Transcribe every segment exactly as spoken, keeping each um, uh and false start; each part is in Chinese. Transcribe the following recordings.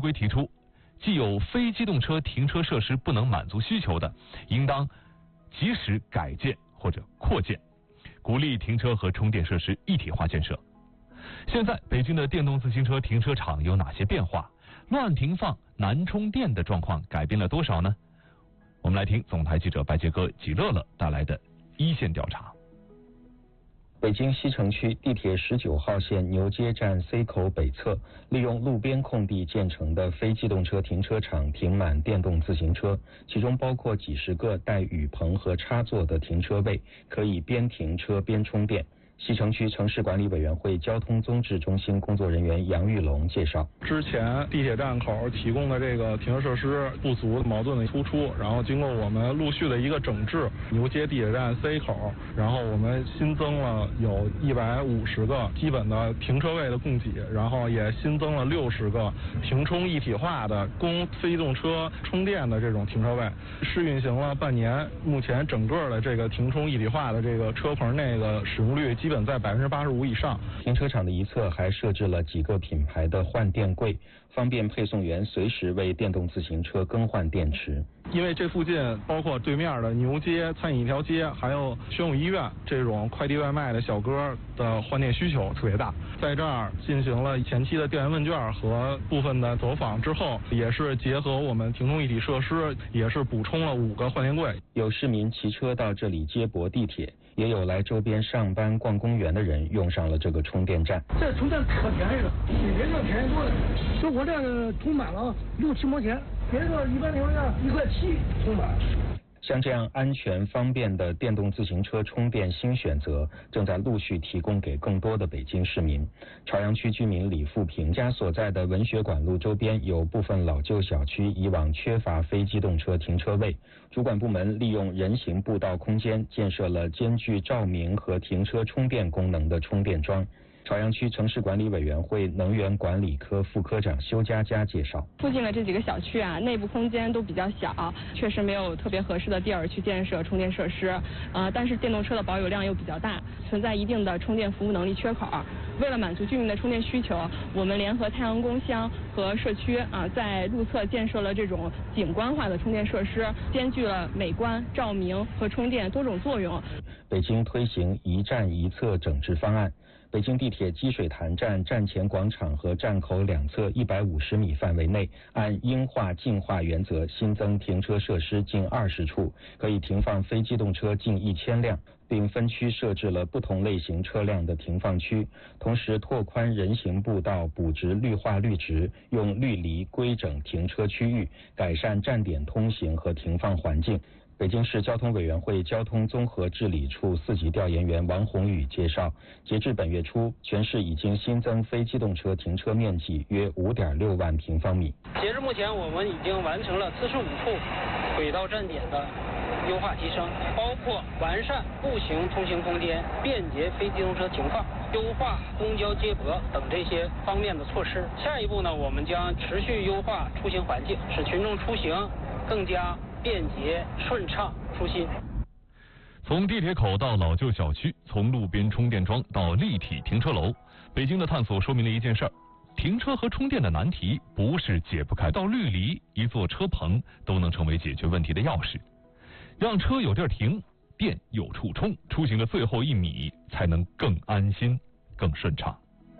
规提出，既有非机动车停车设施不能满足需求的，应当及时改建或者扩建，鼓励停车和充电设施一体化建设。现在北京的电动自行车停车场有哪些变化？乱停放、难充电的状况改变了多少呢？我们来听总台记者白杰哥、纪乐乐带来的一线调查。 北京西城区地铁十九号线牛街站 C 口北侧，利用路边空地建成的非机动车停车场停满电动自行车，其中包括几十个带雨棚和插座的停车位，可以边停车边充电。西城区城市管理委员会交通综治中心工作人员杨玉龙介绍， 之前地铁站口提供的这个停车设施不足，矛盾的突出，然后经过我们陆续的一个整治，牛街地铁站 C 口，然后我们新增了有一百五十个基本的停车位的供给，然后也新增了六十个停充一体化的供非机动车充电的这种停车位，试运行了半年，目前整个的这个停充一体化的这个车棚内的使用率基本在百分之八十五以上。 停车场的一侧还设置了几个品牌的换电柜，方便配送员随时为电动自行车更换电池。 因为这附近包括对面的牛街、餐饮一条街，还有宣武医院这种快递外卖的小哥的换电需求特别大，在这儿进行了前期的调研问卷和部分的走访之后，也是结合我们停充一体设施，也是补充了五个换电柜。 有市民骑车到这里接驳地铁，也有来周边上班、逛公园的人用上了这个充电站。 这充电可便宜了，比别的便宜多了。就我这个充满了六七毛钱，别的一般情况下一块七充满。 像这样安全方便的电动自行车充电新选择，正在陆续提供给更多的北京市民。朝阳区居民李富平家所在的文学馆路周边有部分老旧小区以往缺乏非机动车停车位，主管部门利用人行步道空间建设了兼具照明和停车充电功能的充电桩。朝阳区城市管理委员会能源管理科副科长修佳佳介绍， 附近的这几个小区啊，内部空间都比较小，确实没有特别合适的地儿去建设充电设施，呃，但是电动车的保有量又比较大，存在一定的充电服务能力缺口。为了满足居民的充电需求，我们联合太阳宫乡和社区啊，在路侧建设了这种景观化的充电设施，兼具了美观、照明和充电多种作用。 北京推行一站一侧整治方案。北京地铁积水潭站站前广场和站口两侧一百五十米范围内，按应化尽化原则新增停车设施近二十处，可以停放非机动车近一千辆，并分区设置了不同类型车辆的停放区，同时拓宽人行步道，补植绿化绿植，用绿篱规整停车区域，改善站点通行和停放环境。北京市交通委员会交通综合治理处四级调研员王宏宇介绍，截至本月初，全市已经新增非机动车停车面积约 五点六万平方米。 截至目前，我们已经完成了四十五处轨道站点的优化提升，包括完善步行通行空间、便捷非机动车停放、优化公交接驳等这些方面的措施。下一步呢，我们将持续优化出行环境，使群众出行更加便捷顺畅舒心。 从地铁口到老旧小区，从路边充电桩到立体停车楼，北京的探索说明了一件事儿：停车和充电的难题不是解不开，到绿篱、一座车棚都能成为解决问题的钥匙。让车有地儿停，电有处充，出行的最后一米才能更安心、更顺畅。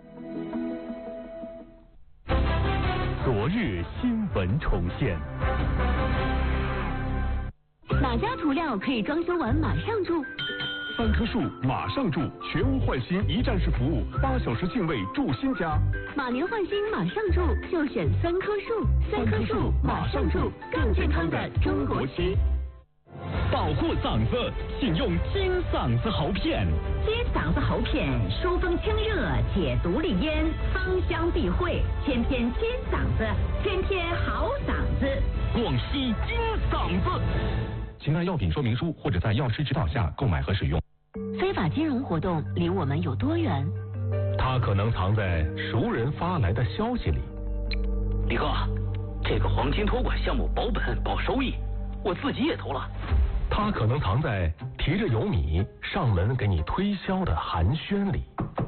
昨日新闻重现。 哪家涂料可以装修完马上住？ 三棵树马上住，全屋换新一站式服务，八小时净位住新家。 马年换新马上住，就选三棵树。三棵树马上住，更健康的中国区。 保护嗓子，请用金嗓子喉片。 金嗓子喉片疏风清热，解毒利咽，芳香避秽，天天金嗓子，天天好嗓子。 广西金嗓子。 请看药品说明书或者在药师指导下购买和使用。 非法金融活动离我们有多远？ 它可能藏在熟人发来的消息里。 李哥，这个黄金托管项目保本保收益，我自己也投了。 它可能藏在提着油米上门给你推销的寒暄里。